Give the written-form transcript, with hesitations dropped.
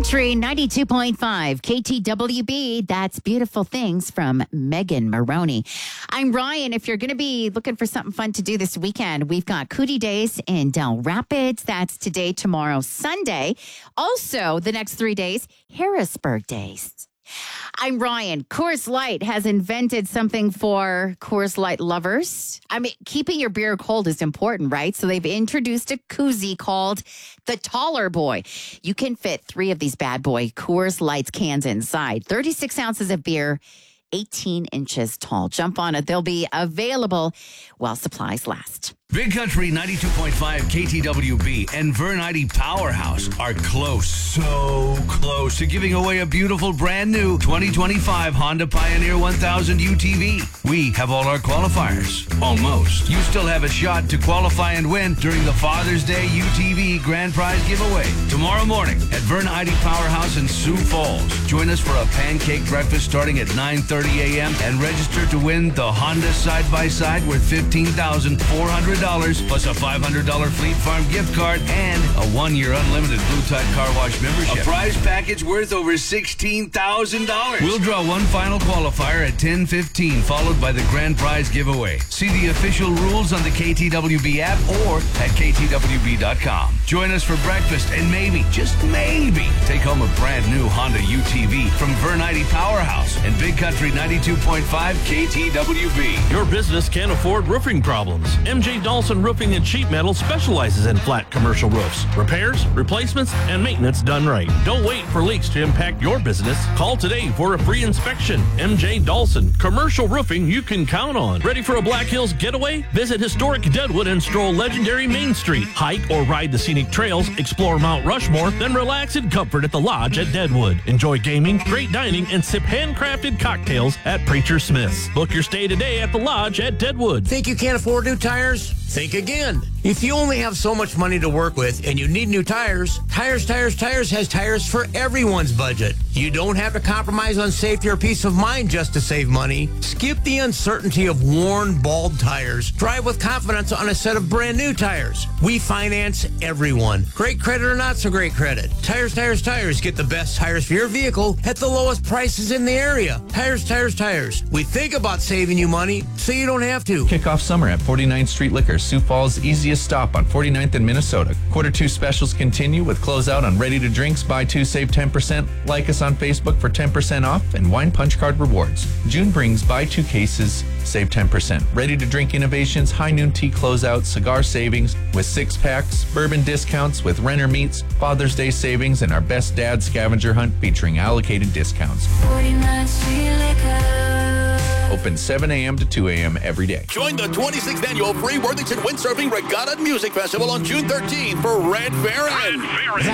Country 92.5 KTWB. That's Beautiful Things from Megan Maroney. I'm Ryan. If you're going to be looking for something fun to do this weekend, we've got Cootie Days in Del Rapids. That's today, tomorrow, Sunday. Also, the next 3 days, Harrisburg Days. I'm Ryan. Coors Light has invented something for Coors Light lovers. I mean, keeping your beer cold is important, right? So they've introduced a koozie called the Taller Boy. You can fit 3 of these bad boy Coors Light cans inside. 36 ounces of beer, 18 inches tall. Jump on it. They'll be available while supplies last. Big Country 92.5 KTWB and Vernite Powerhouse are close, so close to giving away a beautiful brand new 2025 Honda Pioneer 1000 UTV. We have all our qualifiers. Almost. You still have a shot to qualify and win during the Father's Day UTV Grand Prize giveaway tomorrow morning at Vernite Powerhouse in Sioux Falls. Join us for a pancake breakfast starting at 9:30 a.m. and register to win the Honda side-by-side worth $15,400 plus a $500 Fleet Farm gift card and a 1-year unlimited Blue Tide Car Wash membership. A prize package worth over $16,000. We'll draw one final qualifier at 10:15, followed by the grand prize giveaway. See the official rules on the KTWB app or at ktwb.com. Join us for breakfast and maybe, just maybe, take home a brand new Honda UTV from Vernite Powerhouse and Big Country 92.5 KTWB. Your business can't afford roofing problems. MJ Dawson Roofing and Sheet Metal specializes in flat commercial roofs, repairs, replacements, and maintenance done right. Don't wait for leaks to impact your business. Call today for a free inspection. MJ Dawson, commercial roofing you can count on. Ready for a Black Hills getaway? Visit historic Deadwood and stroll legendary Main Street. Hike or ride the scenic trails, explore Mount Rushmore, then relax in comfort at the Lodge at Deadwood. Enjoy gaming, great dining, and sip handcrafted cocktails at Preacher Smith's. Book your stay today at the Lodge at Deadwood. Think you can't afford new tires? Think again. If you only have so much money to work with and you need new tires, Tires has tires for everyone's budget. You don't have to compromise on safety or peace of mind just to save money. Skip the uncertainty of worn, bald tires. Drive with confidence on a set of brand new tires. We finance everyone. Great credit or not so great credit. Tires. Get the best tires for your vehicle at the lowest prices in the area. Tires. We think about saving you money so you don't have to. Kick off summer at 49th Street Liquor, Sioux Falls' easiest stop on 49th and Minnesota. Quarter 2 specials continue with closeout on ready to drinks. Buy 2, save 10%. Like us on Facebook for 10% off and wine punch card rewards. June brings buy 2 cases, save 10%. Ready to drink innovations, high noon tea closeout, cigar savings with 6-packs, bourbon discounts with Renner Meats, Father's Day savings, and our Best Dad scavenger hunt featuring allocated discounts. 49th Street Liquor. Open 7 a.m. to 2 a.m. every day. Join the 26th Annual Free Worthington Windsurfing Regatta Music Festival on June 13th for Red Baron.